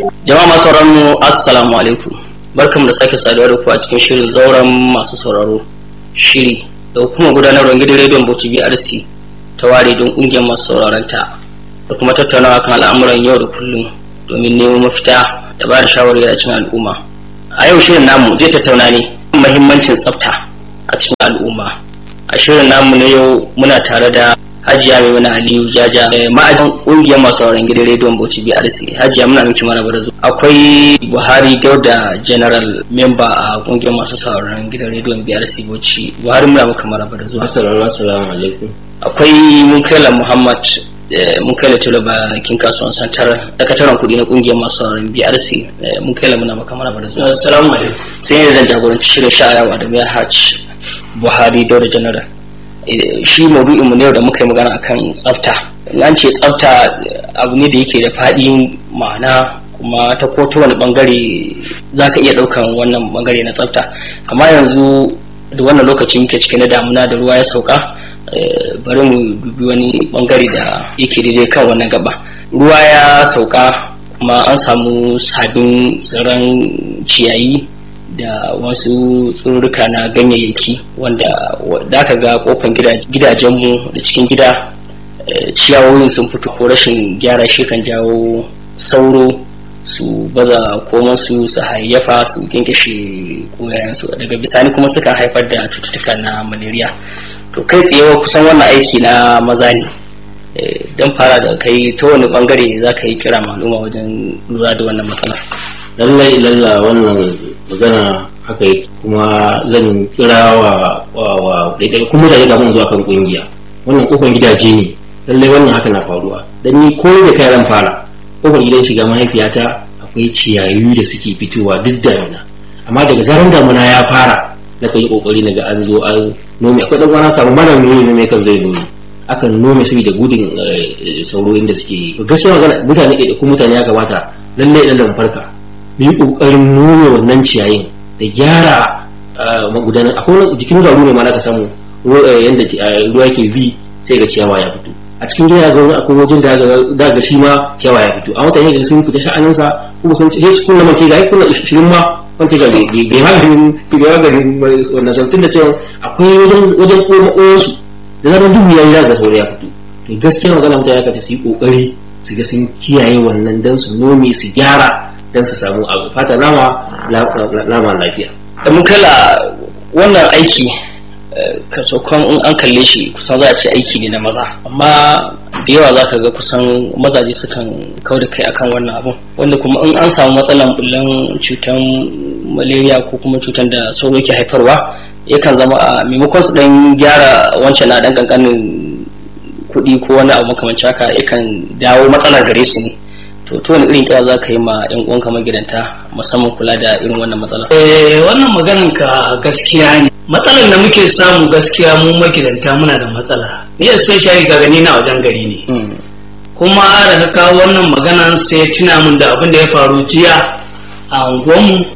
Jama'a masu sauraron mu assalamu alaikum. Barkamu da sake saduwa da ku a cikin shirin zauren masu sauraro. Shiri da hukumar gudanarwar gidan rediyon Bauchi BRC ta ware don ƙungiyar masu sauraron ta da kuma tattaunawa kan al'amuran yau da kullum domin neman mafita da ba da shawarwari a cikin al'umma. A yau shirin namu zai tattauna ne muhimmancin tsafta a cikin al'umma. A shirin namu na yau muna tare da Hajiya Maimuna Aliyu Jaja, ma'ajin ƙungiyar masu sauraron gidan rediyon Bauchi BRC. Hajiya muna miki maraba da zuwa. Akwai Buhari Dauda General Member a ƙungiyar masu sauraron gidan rediyon BRC Bauchi. Buhari muna maka maraba da zuwa. Assalamu alaikum. Akwai Munkaila Muhammad Munkaila Tulaba kin kasuwan Santar, sakataren kuɗi na ƙungiyar masu sauraron BRC. Munkaila muna maka maraba da zuwa. Assalamu alaikum. Sai ne zan jagoranci shirin sha'awa da mai Hajj Buhari Dauda General. Shi maudu'in mu ne da muka yi magana akan tsafta. An ce tsafta abu ne da yake da faɗin ma'ana kuma ta ko ta wani bangare za ka iya ɗaukan wannan bangare na tsafta. Amma yanzu da wannan lokaci muke cike na damuna da ruwa ya sauka, bari mu dubi wani bangare da yake daidai kan wannan gaba. Ruwa ya sauka kuma an samu sabbin tsirran ciyayi da wasu tsirrika na ganyayyaki wanda da aka ga kofan gidajenmu da cikin gida ciyawoyin sun fito ko rashin gyara shi kan jawo sauro su baza komansu su hayyafa su kinkashe koyayensu, daga bisani kuma sukan haifar da cututtuka na malaria. To kai tsaye kusan wannan aiki na maza ne. Don fara da kai ta wani bangare za ka yi kira maluma wajen lura da wannan matsala? Lallai wannan magana haka yake, kuma zan kira wa ɗaiɗaikun mutane da mun zuwa kan ƙungiya. Wannan kofar gidaje ne, lallai wannan haka na faruwa. Dan ni ko da kai zan fara kofar gidan shiga mahaifiyata akwai ciyayi da suke fitowa duk damina, amma daga zaran damina ya fara na kan yi kokari na ga an zo an nome. Akwai ɗan kwana kamar mana nome kan zai nome, akan nome saboda gudun sauro inda suke yi. Gaskiya magana mutane ɗaiɗaikun mutane ya kamata lallai ɗan farka mu yi ƙoƙarin nome wannan ciyayin da gyara magudanar. Akwai jikin garu ne ma ka samu yadda ruwa ke bi sai ga ciyawa ya fito a cikin gida. Ga akwai wajen da ga shi ma ciyawa ya fito, a mutane ga sun fita sha'aninsa kuma sun ce sai kunna mace ga kunna 20 ma wanda ga maganin wannan sautin da cewa akwai wajen koma oyansu da zaman duhu yayi da sauro ya fito. To gaskiya magana mutane ka su yi kokari su ga sun kiyaye wannan dan su nome su gyara dan su samu abu fata nama lafiya. Da mun kala wannan aiki kasokon in an kalle shi kusan za a ce aiki ne na maza, amma da yawa za ka ga kusan mazaje sukan kau da kai akan wannan abun, wanda kuma in an samu matsalan bullan cutan malaria ko kuma cutan da sauro ke haifarwa yakan zama a maimakon su dan gyara wancan na dan kankanin kuɗi ko wani abu makamancin haka yakan dawo matsalar gare su ne. To wani irin kira za ka yi ma yan uwanka magidanta musamman kula da irin wannan matsala? Wannan maganin ka gaskiya ne. Matsalar da muke samu gaskiya mu magidanta muna da matsala. Ni especially ga gani na wajen gari ne. Kuma da ka kawo wannan maganan sai tuna min da abin da ya faru jiya a unguwarmu.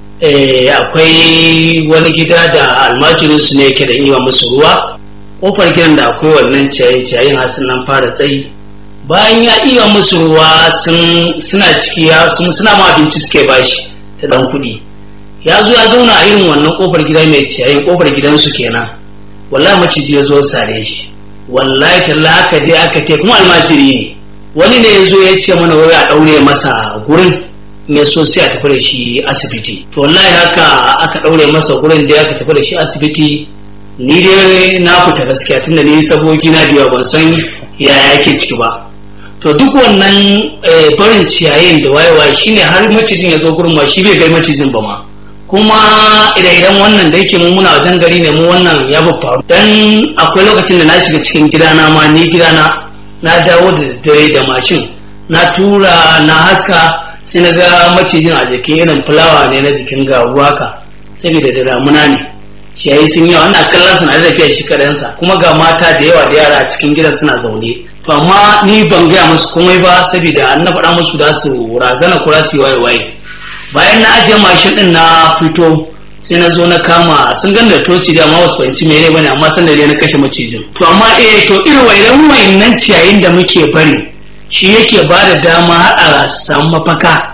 Akwai wani gida da almajirin su ne yake da iya musu ruwa. Kofar gidan da akwai wannan ciyayin har sun nan fara tsayi. Bayan ya iya musu ruwa suna ciki suna ma abinci suke bashi ta dan kuɗi. Ya zo ya zauna a irin wannan kofar gida mai ciyayin, kofar gidansu kenan. Wallahi maciji ya zo sare shi. Wallahi talla aka je aka ce kuma almajiri ne. Wani ne ya zo ya ce mana wai a daure masa gurin ne, so sai a tafi da shi asibiti. To wallahi haka aka daure masa gurin da aka tafi da shi asibiti. Ni dai na fita gaskiya tunda ni sabogi na biya ban san yaya yake ciki ba. To duk wannan barin ciyayin da wayewa shine har macijin ya zo gurin ma shi bai ga macijin ba ma. Kuma idan wannan da yake mu muna wajen gari ne, mu wannan ya faru. Dan akwai lokacin da na shiga cikin gidana ma, ni gidana na dawo da dare da mashin na tura na haska sai na ga macijin a jikin irin fulawa ne na jikin garuwa ka, saboda da damuna ne ciyayi sun yawa, ana kallon suna da tafiya shi kadansa, kuma ga mata da yawa da yara a cikin gidan suna zaune. To amma ni ban gaya musu komai ba saboda an na faɗa musu da su razana kura su yi waye. Bayan na ajiye mashin din na fito sai na zo na kama, sun ganda toci da amma wasu fahimci mene bane, amma san da dai na kashe macijin. To amma to irin wayannan ciyayin da muke bari shi yake ba da dama a samu mafaka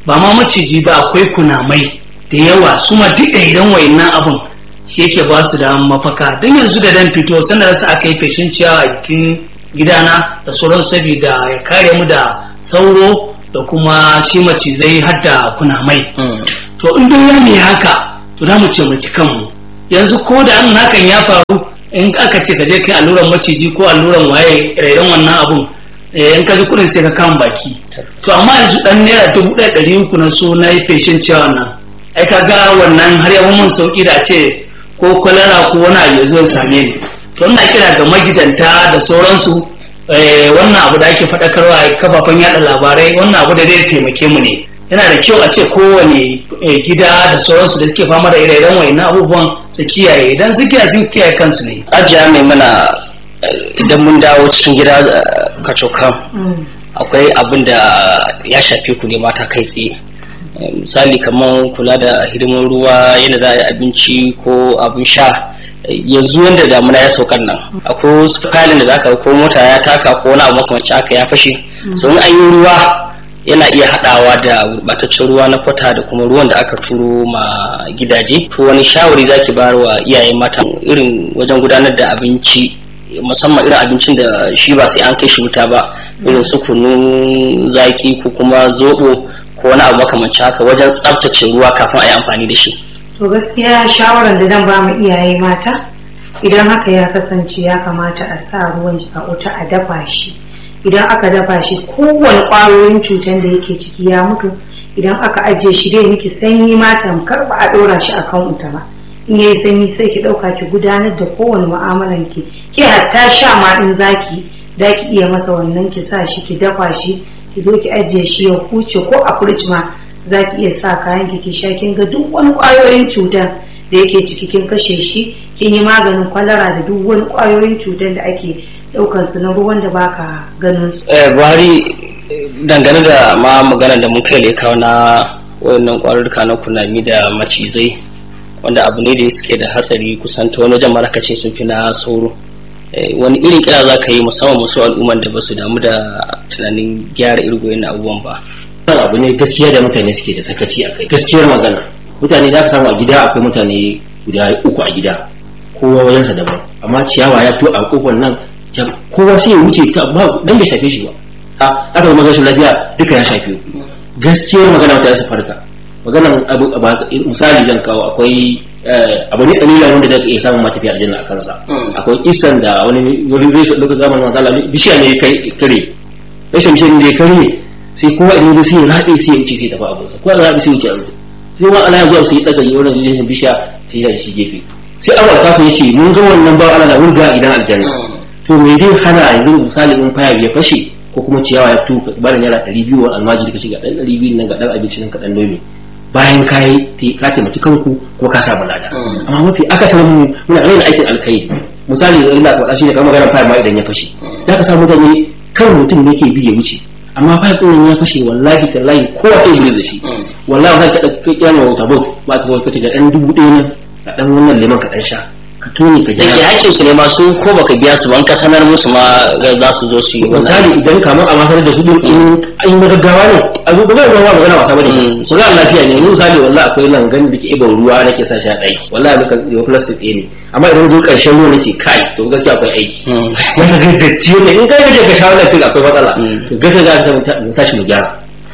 ba ma maciji ba, akwai kunamai da yawa su ma duk idan wayannan abun shi yake ba su da mafaka. Don yanzu da dan fito sanda su aka yi feshin ciyawa a jikin gidana da sauran saboda ya kare mu da sauro da kuma shi macizai har da kunamai. To in dai ya ne haka to za mu ce mu kanmu. Yanzu ko da an hakan ya faru, in aka ce ka je kai alluran maciji ko alluran waye rairan wannan abun, in ka ji kudin sai ka kama baki. To amma yanzu dan naira 1,300 na so na yi feshin ciyawa nan, ai ka ga wannan har yawan mun sauki da ce ko kwalara ko wani abu ya zo same ni. To ina kira ga magidanta da sauransu, wannan abu da ake faɗakarwa a kafafen yaɗa labarai, wannan abu da zai taimake mu ne. Yana da kyau a ce kowane gida da sauransu da suke fama da ire-iren wayannan abubuwan su kiyaye, idan su kiyaye kansu ne. Ajiya mai mana idan mun dawo cikin gida kacokan akwai abin da ya shafe ku ne mata kai tsaye, misali kamar kula da hidimin ruwa, yadda za a yi abinci ko abin sha. Yanzu wanda damuna ya saukar nan akwai wasu filin da zaka ko mota ya taka ko wani abu makamancin haka ya fashe, so in an yi ruwa yana iya haɗawa da gurɓataccen ruwa na kwata da kuma ruwan da aka turo ma gidaje. To wani shawari zaki bayar wa iyaye mata irin wajen gudanar da abinci, musamman irin abincin da shi ba sai an kai shi wuta ba, irin su kunu zaki ko kuma zobo ko wani abu makamancin haka, wajen tsaftace ruwa kafin a yi amfani da shi? To gaskiya shawaran da zan ba mu iyaye mata, idan haka ya kasance ya kamata a sa ruwan a wuta a dafa shi. Idan aka dafa shi kowane ƙwayoyin cutar da yake ciki ya mutu. Idan aka ajiye shi dai miki sanyi mata kar ba a ɗora shi akan wuta ba. In yayi sanyi sai ki ɗauka ki gudanar da kowane mu'amalan ki. Ki hatta sha ma in zaki da ki iya masa wannan, ki sa shi ki dafa shi ki zo ki ajiye shi ya huce, ko a fridge ma za ki iya sa kayan ki sha, kin ga duk wani ƙwayoyin cutar da yake ciki kin kashe shi, kin yi maganin kwalara da duk wani ƙwayoyin cutar da ake ɗaukar su na ruwan da baka ganin su. Buhari, dangane da ma maganar da mun kai leka na wayannan ƙwarurruka na kunami da macizai, wanda abu ne da suke da hatsari kusan ta wani jama'a kace sun fi na sauro, wani irin kira za ka yi musamman musu al'umman da ba su damu da tunanin gyara irin wayannan abubuwan ba? Abu ne gaskiya da mutane suke da sakaci a kai, gaskiyar magana. Mutane za ka samu a gida akwai mutane guda 3 a gida, kowa wajensa daban, amma ciyawa ya fito a kofar nan, kowa sai ya wuce ta ba dan bai shafe shi ba. Aka yi magana lafiya duka ya shafe ku. Gaskiyar magana ta yasa farka. Maganan abu misali zan kawo, akwai abu ne kalilan wanda zaka iya samun matafiya aljanna a kansa. Akwai isan da wani lokacin zamanin manzala bishiya ne kai kare. Rashin bishiya ne kare, sai kowa idan sai ya rabe sai ya wuce sai tafi abinsa, kowa ya rabe sai ya wuce abinsa. Sai ma Allah ya zuwa sai ya daga yi wannan bishiya sai ya shi gefe. Sai Allah ta sai ya ce mun ga wannan ba Allah na wurga idan aljanna. To me dai hana yanzu misali in faya ya fashe ko kuma ciyawa ya fito ka bada naira 200 wa almajiri ka shiga dan 200 nan ga dan abinci nan ka dan nomi, bayan ka taimaki kanku ko ka samu lada. Amma mafi akasarin muna raina aikin alkhairi. Misali da Allah ta faɗa shine kamar maganar faya ma idan ya fashe, za ka samu mutane kan mutum ne ke bi ya wuce, amma faya ɗin ya fashe wallahi tallahi kowa sai ya da shi. Wallahi zan ka kira mai wata bot ba ka zo ka ce ga dan 1000 nan ga dan wannan lemon ka dan sha ka tone ka jira. Yake hakkin su ne masu, ko baka biya su ban ka sanar musu ma za su zo su yi. Misali idan kamar a makar da su din in gaggawa ne abu ba zai ruwa magana wasa bane. So za lafiya ne, misali wallahi akwai langan da ke ibar ruwa nake sa shi a daki, wallahi muka yi plastic ne, amma idan zo karshen ruwa nake kai to gaskiya akwai aiki. Yana ga datti ne, in kai kaje ka shawo lafiya akwai matsala, to gaskiya za ka tashi mu gyara.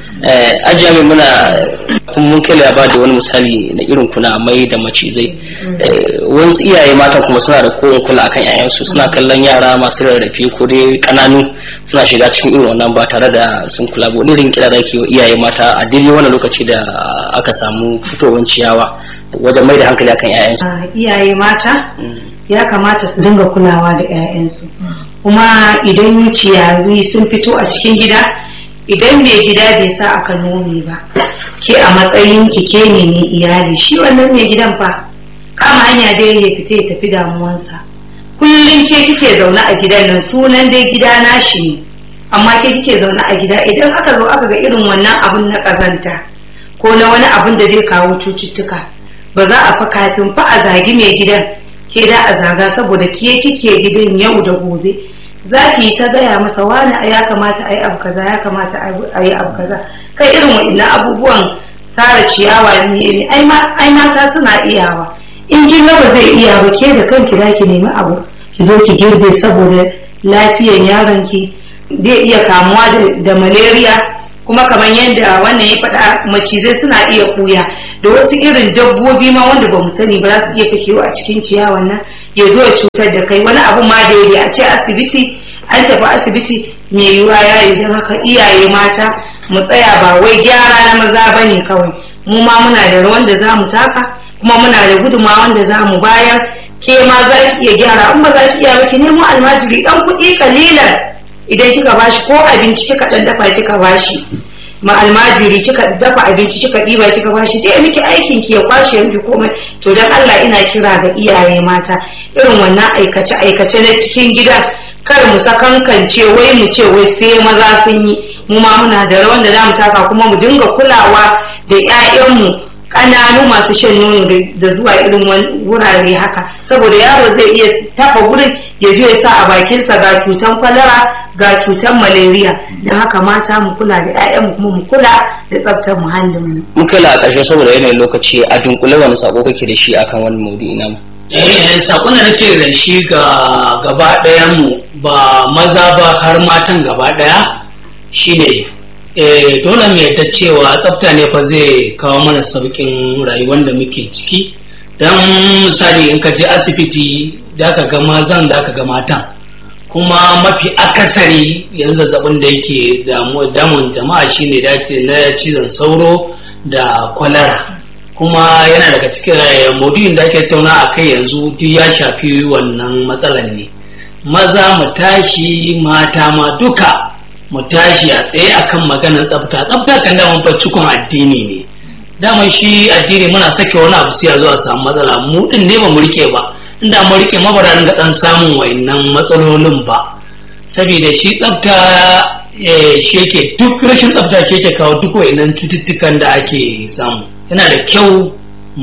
Ajiya mai muna kun mun kai ba da wani misali na irin kunamai da macizai. Wasu iyaye mata kuma suna da kowane kula akan yayansu, suna kallon yara masu rarrafe ko dai kananu suna shiga cikin irin wannan ba tare da sun kula ba. Wani irin kira da ke wa iyaye mata a daidai wannan lokaci da aka samu fitowar ciyawa wajen mai da hankali akan yayansu? Iyaye mata ya kamata su dinga kulawa da yayansu, kuma idan ciyawi sun fito a cikin gida, idan mai gida bai sa aka nome ba, ke a matsayin ki ke ne iyali, shi wannan mai gidan fa kama hanya dai ya fita ya tafi damuwansa. Kullum ke kike zaune a gidan nan, sunan dai gida nashi ne, amma ke kike zaune a gida. Idan aka zo aka ga irin wannan abun na kazanta ko na wani abun da zai kawo cututtuka, ba za a fa kafin fa a zagi mai gidan ke da a zaga, saboda ke kike gidan yau da gobe. Za ki yi ta gaya masa wani ya kamata a yi abu kaza, ya kamata a yi abu kaza, kai irin wa'annan abubuwan sare ciyawa ne ai mata suna iyawa. In kin ga ba zai iya ba, ke da kanki za ki nemi abu ki zo ki girbe, saboda lafiyar yaron ki zai iya kamuwa da malaria. Kuma kamar yadda wannan ya faɗa, macizai suna iya ɓuya da wasu irin dabbobi ma wanda ba mu sani ba za su iya fakewa a cikin ciyawan nan ya zo ya cutar da kai. Wani abu ma da ya ce asibiti, an tafi asibiti mai yiwuwa ya yi. Don haka iyaye mata mu tsaya, ba wai gyara na maza ba ne kawai, mu ma muna da rawan da za mu taka, kuma muna da gudunmawa wanda za mu bayar. Ke ma za ki iya gyara, in ba za ki iya ba ki nemo almajiri ɗan kuɗi kalilan idan kika bashi, ko abinci kika ɗan dafa kika bashi ma almajiri, kika dafa abinci kika ɗiba kika bashi, dai miki aikin ki ya kwashe miki komai. To dan Allah ina kira ga iyaye mata, irin wannan aikace na cikin gida kar mu sakankance wai mu ce wai sai maza sun yi. Mu ma muna da rawan da za mu taka, kuma mu dinga kulawa da 'ya'yanmu ƙananu masu shan nono da zuwa irin wurare haka, saboda yaro zai iya tafa wurin ya zo ya sa a bakinsa ga cutan kwalara ga cutan malaria. Don haka mata mu kula da 'ya'yanmu, kuma mu kula da tsaftar muhallinmu. Mun kai a ƙarshe saboda yanayin lokaci, a dunkule wani sako kake da shi akan wani maudu'i namu? Sakon da nake da shi ga gaba ɗayan mu, ba maza ba har matan gaba ɗaya, shine dole mu yadda cewa tsafta ne fa zai kawo mana sauƙin rayuwar da muke ciki. Dan misali, in ka je asibiti da ka ga mazan da ka ga matan, kuma mafi akasari yanzu zazzabin da yake damun jama'a shine na cizon sauro da kwalara. Kuma yana daga cikin maudu'in da ake tauna a kai yanzu duk ya shafi wannan matsalar ne. Maza mu tashi, mata ma duka mu tashi a tsaye akan maganar tsafta. Tsafta kan daman fa cikon addini ne. Daman shi addini muna sake wani abu sai a zo a samu matsala. Mu din ne ba mu rike ba. Inda mu rike ma ba da ga dan samun wayannan matsalolin ba. Saboda shi tsafta shi yake, duk rashin tsafta shi yake kawo duk wayannan cututtukan da ake samu. Yana da kyau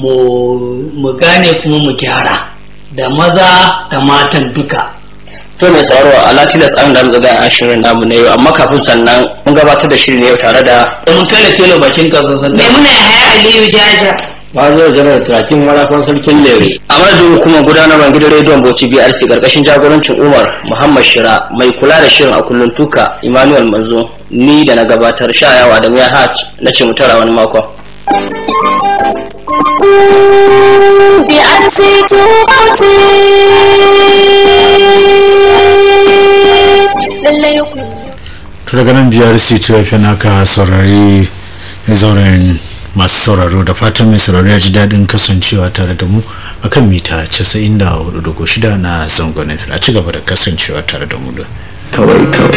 mu gane kuma mu gyara, da maza da matan duka. To mai tsaro a latilas an da muka ga shirin namu na yau, amma kafin sannan mun gabatar da shirin yau tare da mun kai telo bakin kasuwan sanda. Mai muna haya Aliyu Jaja. Ba zo janar turakin marafan sarkin lere. A madadin hukumar gudanarwar gidan rediyon Bauchi BRC karkashin jagorancin Umar Muhammad Shira, mai kula da shirin a kullun tuka Emmanuel Manzo, ni da na gabatar Shayawa da Miya Hatch, na ce mu tara wani makon. BRC Bauchi. To daga nan BRC tuwafi naka saurari zauren masu sauraro, da fatan mai saurari ya ji daɗin kasancewa tare da mu akan mita 94.6 na zangon. A ci gaba da kasancewa tare da mu da kawai